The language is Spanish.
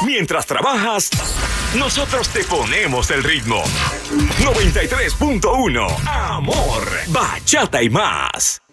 Mientras trabajas, nosotros te ponemos el ritmo. 93.1 Amor, bachata y más.